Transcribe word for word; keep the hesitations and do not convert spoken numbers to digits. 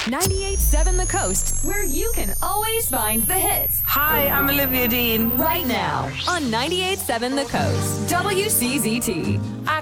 ninety-eight point seven The Coast, where you can always find the hits. Hi, I'm Olivia Dean. Right now on ninety-eight point seven The Coast, W C Z T.